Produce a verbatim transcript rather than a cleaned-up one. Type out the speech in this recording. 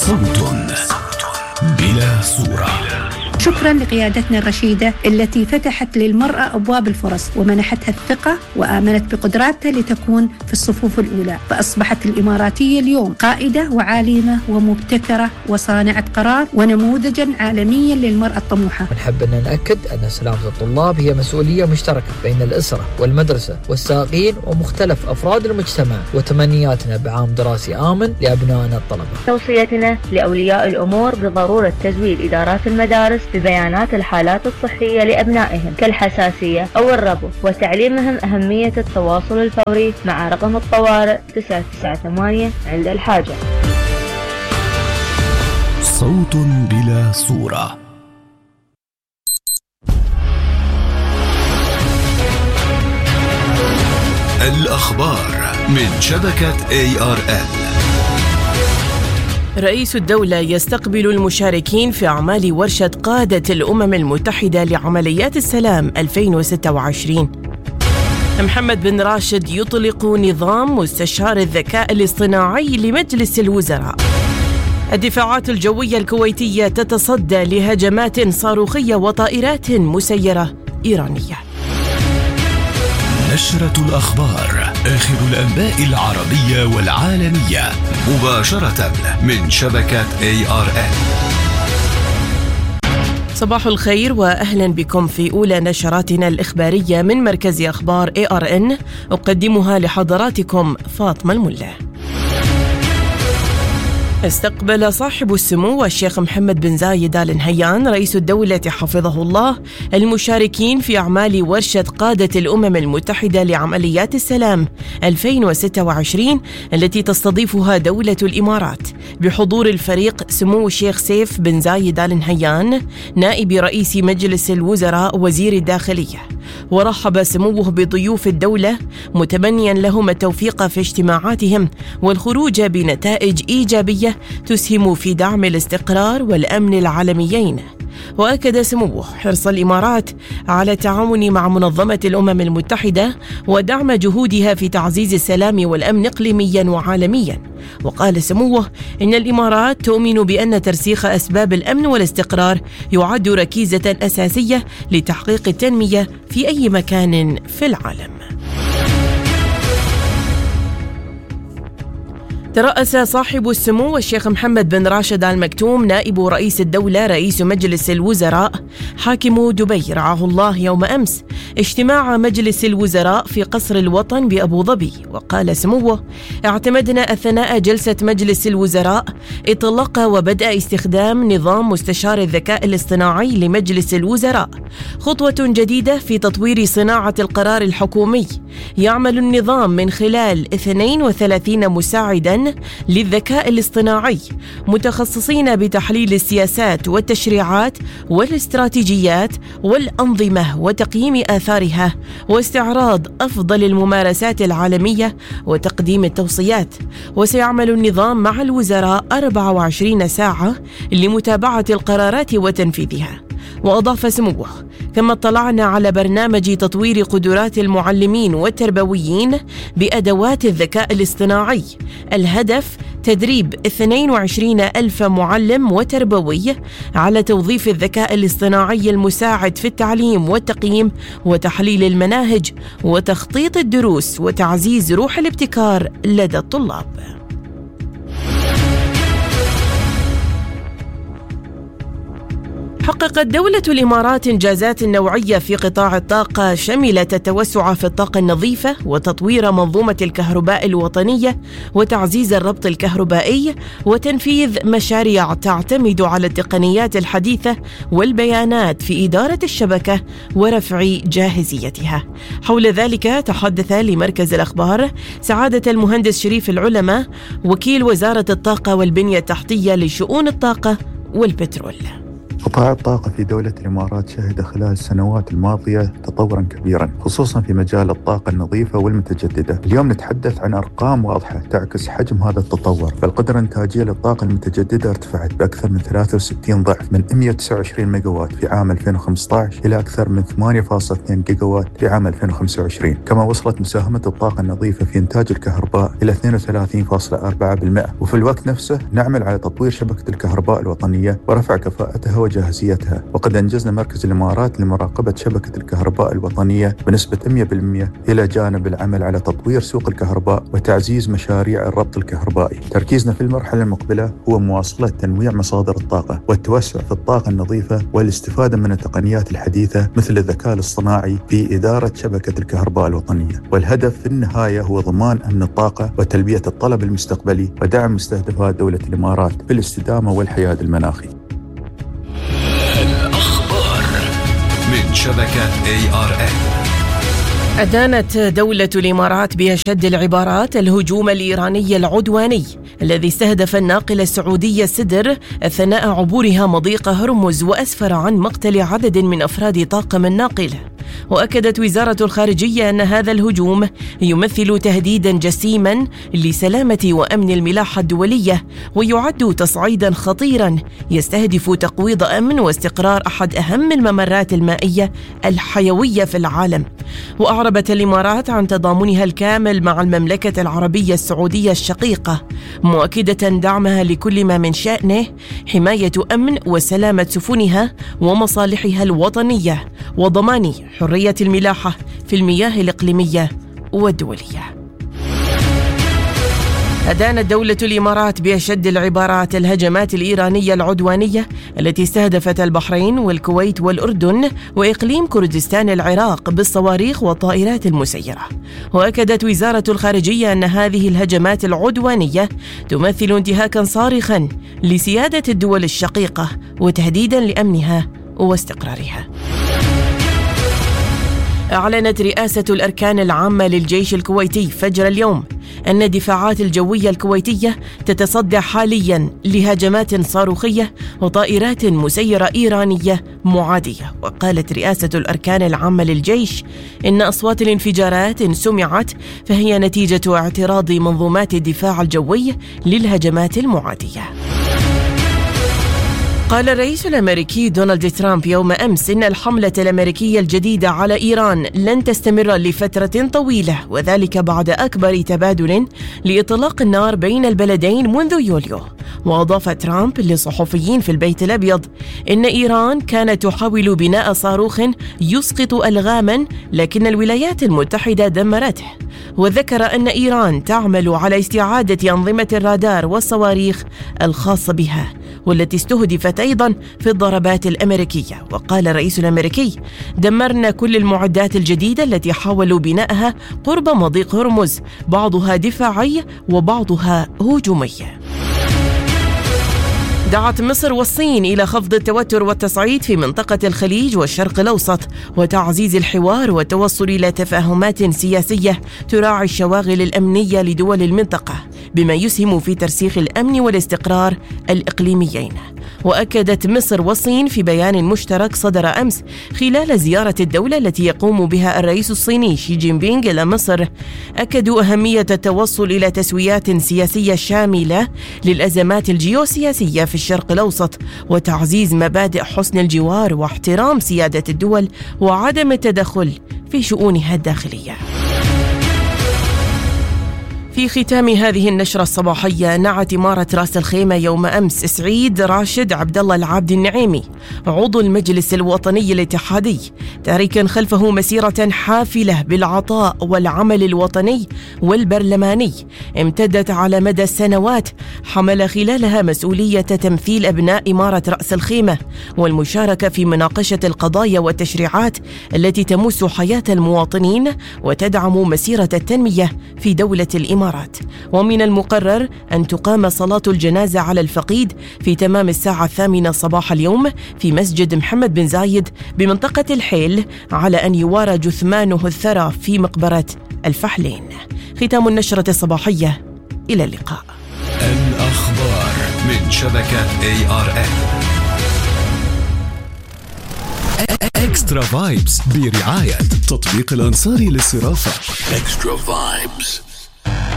صوت بلا صورة. شكرا لقيادتنا الرشيدة التي فتحت للمرأة أبواب الفرص ومنحتها الثقة وآمنت بقدراتها لتكون في الصفوف الأولى، فأصبحت الإماراتية اليوم قائدة وعالمة ومبتكرة وصانعة قرار ونموذجا عالميا للمرأة الطموحة. نحب أن نأكد أن سلامة الطلاب هي مسؤولية مشتركة بين الأسرة والمدرسة والسائقين ومختلف أفراد المجتمع، وتمنياتنا بعام دراسي آمن لأبنائنا الطلبة. توصيتنا لأولياء الأمور بضرورة تزويد إدارات المدارس ببيانات الحالات الصحية لأبنائهم كالحساسية أو الربو، وتعليمهم أهمية التواصل الفوري مع رقم الطوارئ تسعة تسعة ثمانية عند الحاجة. صوت بلا صورة. الأخبار من شبكة إيه آر إل. رئيس الدولة يستقبل المشاركين في أعمال ورشة قادة الأمم المتحدة لعمليات السلام ألفين وستة وعشرين. محمد بن راشد يطلق نظام مستشار الذكاء الاصطناعي لمجلس الوزراء. الدفاعات الجوية الكويتية تتصدى لهجمات صاروخية وطائرات مسيرة إيرانية. نشرة الأخبار، آخر الأنباء العربية والعالمية مباشرة من شبكة إيه آر إل. صباح الخير وأهلا بكم في أولى نشراتنا الإخبارية من مركز أخبار إيه آر إن، أقدمها لحضراتكم فاطمة الملا. استقبل صاحب السمو الشيخ محمد بن زايد آل نهيان رئيس الدولة حفظه الله المشاركين في أعمال ورشة قادة الأمم المتحدة لعمليات السلام ألفين وستة وعشرين التي تستضيفها دولة الإمارات، بحضور الفريق سمو الشيخ سيف بن زايد آل نهيان نائب رئيس مجلس الوزراء وزير الداخلية. ورحب سموه بضيوف الدولة متمنيا لهم التوفيق في اجتماعاتهم والخروج بنتائج إيجابية تسهم في دعم الاستقرار والأمن العالميين. وأكد سموه حرص الإمارات على التعاون مع منظمة الأمم المتحدة ودعم جهودها في تعزيز السلام والأمن إقليميا وعالميا. وقال سموه إن الإمارات تؤمن بأن ترسيخ أسباب الأمن والاستقرار يعد ركيزة أساسية لتحقيق التنمية في أي مكان في العالم. ترأس صاحب السمو الشيخ محمد بن راشد آل مكتوم نائب رئيس الدولة رئيس مجلس الوزراء حاكم دبي رعاه الله يوم أمس اجتماع مجلس الوزراء في قصر الوطن بأبو ظبي. وقال سموه: اعتمدنا أثناء جلسة مجلس الوزراء إطلاق وبدء استخدام نظام مستشار الذكاء الاصطناعي لمجلس الوزراء، خطوة جديدة في تطوير صناعة القرار الحكومي. يعمل النظام من خلال اثنين وثلاثين مساعداً للذكاء الاصطناعي متخصصين بتحليل السياسات والتشريعات والاستراتيجيات والأنظمة وتقييم آثارها واستعراض أفضل الممارسات العالمية وتقديم التوصيات. وسيعمل النظام مع الوزراء أربع وعشرين ساعة لمتابعة القرارات وتنفيذها. وأضاف سموه: كما اطلعنا على برنامج تطوير قدرات المعلمين والتربويين بأدوات الذكاء الاصطناعي. الهدف تدريب اثنين وعشرين ألف معلم وتربوي على توظيف الذكاء الاصطناعي المساعد في التعليم والتقييم وتحليل المناهج وتخطيط الدروس وتعزيز روح الابتكار لدى الطلاب. حققت دولة الإمارات إنجازات نوعية في قطاع الطاقة شملت التوسع في الطاقة النظيفة وتطوير منظومة الكهرباء الوطنية وتعزيز الربط الكهربائي وتنفيذ مشاريع تعتمد على التقنيات الحديثة والبيانات في إدارة الشبكة ورفع جاهزيتها. حول ذلك تحدث لمركز الأخبار سعادة المهندس شريف العلماء وكيل وزارة الطاقة والبنية التحتية لشؤون الطاقة والبترول. قطاع الطاقة في دولة الإمارات شهد خلال السنوات الماضية تطوراً كبيراً، خصوصاً في مجال الطاقة النظيفة والمتجددة. اليوم نتحدث عن أرقام واضحة تعكس حجم هذا التطور، فالقدرة الإنتاجية للطاقة المتجددة ارتفعت بأكثر من ثلاثة وستين ضعف، من مئة وتسعة وعشرين ميجاوات في عام ألفين وخمسة عشر إلى أكثر من ثمانية فاصلة اثنين جيجاوات في عام ألفين وخمسة وعشرين. كما وصلت مساهمة الطاقة النظيفة في إنتاج الكهرباء إلى اثنين وثلاثين فاصلة أربعة بالمئة. وفي الوقت نفسه نعمل على تطوير شبكة الكهرباء الوطنية ورفع كفاءتها وجاهزيتها، وقد أنجزنا مركز الإمارات لمراقبة شبكة الكهرباء الوطنية بنسبة مئة بالمئة، إلى جانب العمل على تطوير سوق الكهرباء وتعزيز مشاريع الربط الكهربائي. تركيزنا في المرحلة المقبلة هو مواصلة تنويع مصادر الطاقة والتوسع في الطاقة النظيفة والاستفادة من التقنيات الحديثة مثل الذكاء الاصطناعي في إدارة شبكة الكهرباء الوطنية. والهدف في النهاية هو ضمان أمن الطاقة وتلبية الطلب المستقبلي ودعم مستهدفات دولة الإمارات بالاستدامة والحياد المناخي. الأخبار من شبكة إيه آر إن. أدانت دولة الإمارات بأشد العبارات الهجوم الإيراني العدواني الذي استهدف الناقلة السعودية سدر أثناء عبورها مضيق هرمز، وأسفر عن مقتل عدد من أفراد طاقم الناقلة. وأكدت وزارة الخارجية أن هذا الهجوم يمثل تهديدا جسيما لسلامة وأمن الملاحة الدولية، ويعد تصعيدا خطيرا يستهدف تقويض أمن واستقرار أحد أهم الممرات المائية الحيوية في العالم. وأعربت الإمارات عن تضامنها الكامل مع المملكة العربية السعودية الشقيقة، مؤكدة دعمها لكل ما من شأنه حماية أمن وسلامة سفنها ومصالحها الوطنية وضمان حرية الملاحة في المياه الإقليمية والدولية. أدانت دولة الإمارات بأشد العبارات الهجمات الإيرانية العدوانية التي استهدفت البحرين والكويت والأردن وإقليم كردستان العراق بالصواريخ والطائرات المسيرة. وأكدت وزارة الخارجية أن هذه الهجمات العدوانية تمثل انتهاكا صارخا لسيادة الدول الشقيقة وتهديدا لأمنها واستقرارها. أعلنت رئاسة الأركان العامة للجيش الكويتي فجر اليوم أن الدفاعات الجوية الكويتية تتصدى حالياً لهجمات صاروخية وطائرات مسيرة إيرانية معادية. وقالت رئاسة الأركان العامة للجيش إن أصوات الانفجارات سمعت فهي نتيجة اعتراض منظومات الدفاع الجوي للهجمات المعادية. قال الرئيس الأمريكي دونالد ترامب يوم أمس إن الحملة الأمريكية الجديدة على إيران لن تستمر لفترة طويلة، وذلك بعد أكبر تبادل لإطلاق النار بين البلدين منذ يوليو. وأضاف ترامب للصحفيين في البيت الأبيض إن إيران كانت تحاول بناء صاروخ يسقط ألغاما لكن الولايات المتحدة دمرته. وذكر أن إيران تعمل على استعادة أنظمة الرادار والصواريخ الخاصة بها والتي استهدفت أيضا في الضربات الأمريكية. وقال الرئيس الأمريكي: دمرنا كل المعدات الجديدة التي حاولوا بنائها قرب مضيق هرمز، بعضها دفاعي وبعضها هجومي. دعت مصر والصين إلى خفض التوتر والتصعيد في منطقة الخليج والشرق الأوسط وتعزيز الحوار والتوصل إلى تفاهمات سياسية تراعي الشواغل الأمنية لدول المنطقة بما يسهم في ترسيخ الأمن والاستقرار الإقليميين. وأكدت مصر والصين في بيان مشترك صدر أمس خلال زيارة الدولة التي يقوم بها الرئيس الصيني شي جين بينغ إلى مصر، أكدوا أهمية التوصل إلى تسويات سياسية شاملة للأزمات الجيوسياسية في الشرق الأوسط وتعزيز مبادئ حسن الجوار واحترام سيادة الدول وعدم التدخل في شؤونها الداخلية. في ختام هذه النشرة الصباحية، نعت إمارة رأس الخيمة يوم أمس سعيد راشد عبد الله العابد النعيمي عضو المجلس الوطني الاتحادي، تاركا خلفه مسيرة حافلة بالعطاء والعمل الوطني والبرلماني امتدت على مدى سنوات، حمل خلالها مسؤولية تمثيل أبناء إمارة رأس الخيمة والمشاركة في مناقشة القضايا والتشريعات التي تمس حياة المواطنين وتدعم مسيرة التنمية في دولة الإمارات. ومن المقرر أن تقام صلاة الجنازة على الفقيد في تمام الساعة الثامنة صباح اليوم في مسجد محمد بن زايد بمنطقة الحيل، على أن يوارى جثمانه الثرى في مقبرة الفحلين. ختام النشرة الصباحية، إلى اللقاء. الأخبار من شبكة إيه آر إن. اكسترا فايبس برعاية تطبيق الأنصاري للصرافة. اكسترا فايبس.